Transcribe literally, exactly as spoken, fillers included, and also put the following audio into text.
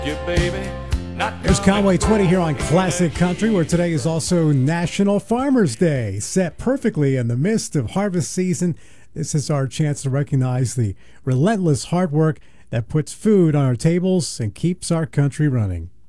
You baby, not There's Conway twenty here on Classic Country, where today is also National Farmers Day, set perfectly in the midst of harvest season. This is our chance to recognize the relentless hard work that puts food on our tables and keeps our country running.